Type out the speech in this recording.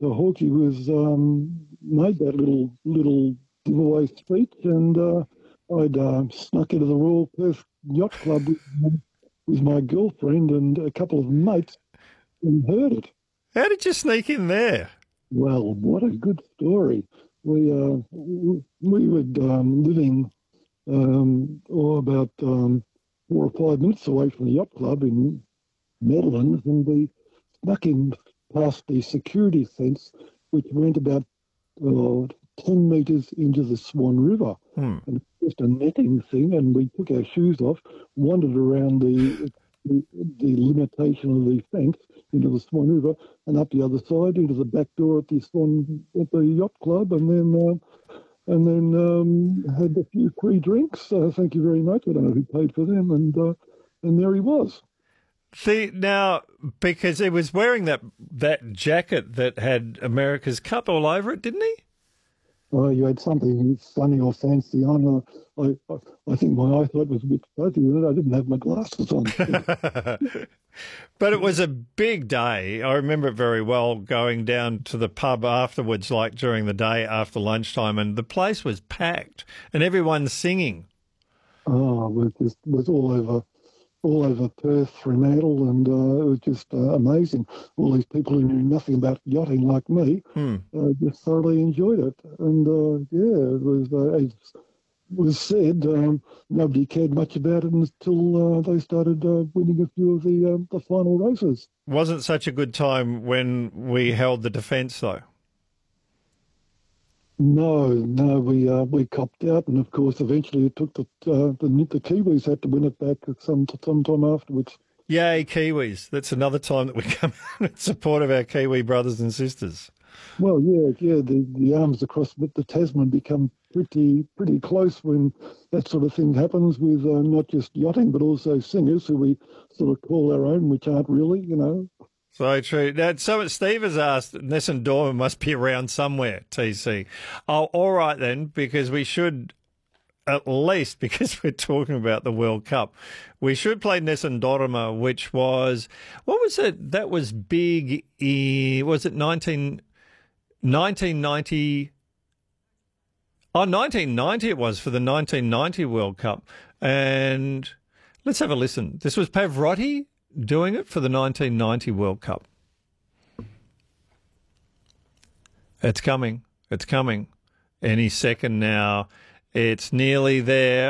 Hawkeye was made that little giveaway speech, and I'd snuck into the Royal Perth Yacht Club with my girlfriend and a couple of mates and heard it. How did you sneak in there? Well, what a good story. We were living about 4 or 5 minutes away from the yacht club in Netherlands, and we snuck in past the security fence, which went about 10 metres into the Swan River. And just a netting thing, and we took our shoes off, wandered around the limitation of the fence into the Swan River and up the other side into the back door at the yacht club, and then had a few free drinks. Thank you very much. I don't know who paid for them, and there he was. See, now, because he was wearing that jacket that had America's Cup all over it, didn't he? Oh, you had something funny or fancy on. I think my eyesight was a bit fuzzy with it. I didn't have my glasses on. But it was a big day. I remember it very well, going down to the pub afterwards, like during the day after lunchtime, and the place was packed and everyone singing. Oh, it was all over Perth, Fremantle, and it was just amazing. All these people who knew nothing about yachting like me just thoroughly enjoyed it. And it was, as was said, nobody cared much about it until they started winning a few of the final races. Wasn't such a good time when we held the defence, though. No, we copped out, and of course, eventually it took the Kiwis had to win it back some time afterwards. Yay, Kiwis! That's another time that we come out in support of our Kiwi brothers and sisters. Well, yeah, the arms across the Tasman become pretty close when that sort of thing happens with not just yachting but also singers who we sort of call our own, which aren't really, So true. Now, Steve has asked, Nessun Dorma must be around somewhere, TC. Oh, all right then, because we should, at least because we're talking about the World Cup, we should play Nessun Dorma, which was, what was it? That was big, was it 1990? Oh, 1990 it was, for the 1990 World Cup. And let's have a listen. This was Pavarotti doing it for the 1990 World Cup. It's coming. It's coming. Any second now. It's nearly there.